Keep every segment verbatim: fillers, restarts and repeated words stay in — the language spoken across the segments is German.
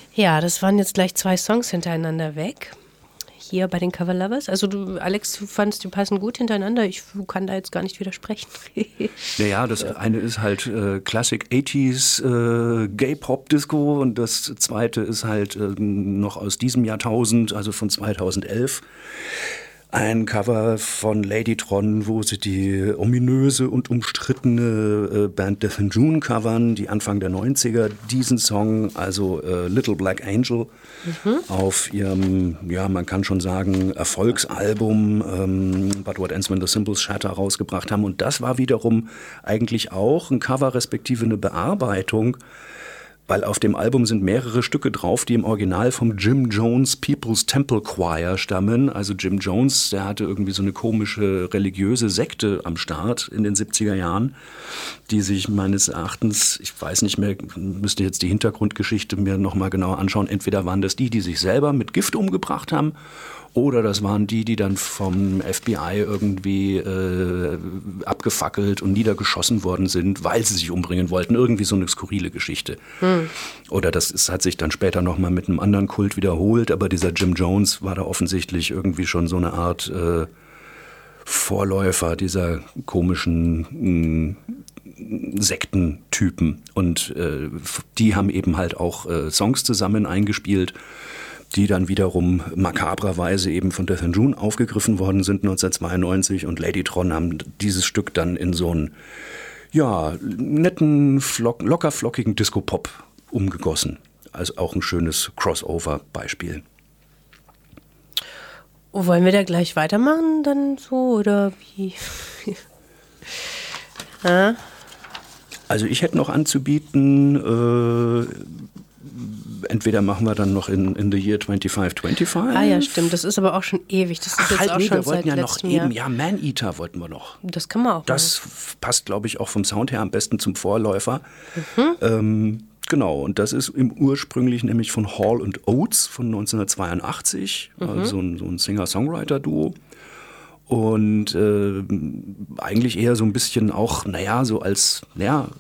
Ja, das waren jetzt gleich zwei Songs hintereinander weg. Hier bei den Cover Lovers. Also du, Alex, du fandst, die passen gut hintereinander. Ich kann da jetzt gar nicht widersprechen. Naja, das eine ist halt äh, Classic achtziger äh, Gay-Pop-Disco und das zweite ist halt äh, noch aus diesem Jahrtausend, also von zweitausendelf. Ein Cover von Ladytron, wo sie die ominöse und umstrittene äh, Band Death and June covern, die Anfang der neunziger diesen Song, also äh, Little Black Angel, mhm. auf ihrem, ja, man kann schon sagen, Erfolgsalbum ähm, But What Ends When the Cymbals Shatter rausgebracht haben. Und das war wiederum eigentlich auch ein Cover respektive eine Bearbeitung, weil auf dem Album sind mehrere Stücke drauf, die im Original vom Jim Jones People's Temple Choir stammen. Also Jim Jones, der hatte irgendwie so eine komische religiöse Sekte am Start in den siebziger Jahren, die sich meines Erachtens, ich weiß nicht mehr, müsste jetzt die Hintergrundgeschichte mir nochmal genauer anschauen, entweder waren das die, die sich selber mit Gift umgebracht haben, oder das waren die, die dann vom F B I irgendwie äh, abgefackelt und niedergeschossen worden sind, weil sie sich umbringen wollten. Irgendwie so eine skurrile Geschichte. Hm. Oder das ist, hat sich dann später nochmal mit einem anderen Kult wiederholt. Aber dieser Jim Jones war da offensichtlich irgendwie schon so eine Art äh, Vorläufer dieser komischen mh, Sektentypen. Und äh, die haben eben halt auch äh, Songs zusammen eingespielt, die dann wiederum makabrerweise eben von Death and June aufgegriffen worden sind neunzehnhundertzweiundneunzig und Ladytron haben dieses Stück dann in so einen, ja, netten, flock, locker flockigen Disco-Pop umgegossen. Also auch ein schönes Crossover-Beispiel. Wollen wir da gleich weitermachen dann so oder wie? ja? Also ich hätte noch anzubieten, äh, entweder machen wir dann noch in, in the year twenty-five twenty-five. Ah ja, stimmt. Das ist aber auch schon ewig. Das ist Ach, jetzt halt, auch nee, schon wir wollten seit ja noch letztem eben, Jahr. ja, Man-Eater wollten wir noch. Das kann man auch Das machen. passt, glaube ich, auch vom Sound her am besten zum Vorläufer. Mhm. Ähm, genau, und das ist im ursprünglich nämlich von Hall and Oates von neunzehnhundertzweiundachtzig, mhm. also so ein, so ein Singer-Songwriter-Duo. Und äh, eigentlich eher so ein bisschen auch, naja, so als, naja,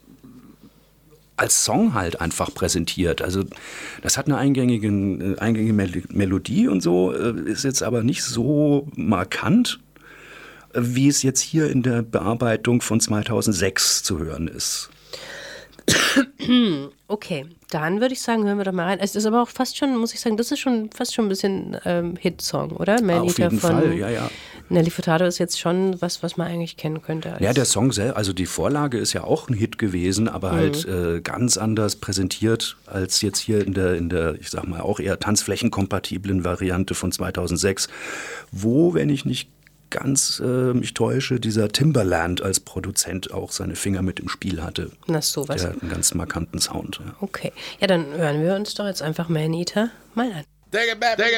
als Song halt einfach präsentiert. Also das hat eine eingängige, eingängige Melodie und so, ist jetzt aber nicht so markant, wie es jetzt hier in der Bearbeitung von zweitausendsechs zu hören ist. Okay, dann würde ich sagen, hören wir doch mal rein. Es ist aber auch fast schon, muss ich sagen, das ist schon fast schon ein bisschen ähm, Hitsong, oder? Man Auf jeden von Fall, ja, ja. Nelly Furtado ist jetzt schon was, was man eigentlich kennen könnte. Als ja, der Song selbst, also die Vorlage ist ja auch ein Hit gewesen, aber mhm. halt äh, ganz anders präsentiert als jetzt hier in der, in der, ich sag mal, auch eher tanzflächenkompatiblen Variante von zweitausendsechs, wo, wenn ich nicht ganz äh, mich täusche, dieser Timbaland als Produzent auch seine Finger mit im Spiel hatte. Na sowas. Der hat einen ganz markanten Sound. Ja. Okay, ja, dann hören wir uns doch jetzt einfach Man-Eater mal an. Take it back, take it